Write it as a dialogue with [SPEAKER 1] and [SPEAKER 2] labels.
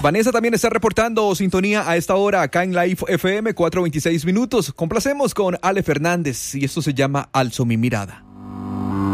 [SPEAKER 1] Vanessa también está reportando sintonía a esta hora acá en Live FM, 4:26 minutos. Complacemos con Ale Fernández y esto se llama Alzo mi mirada.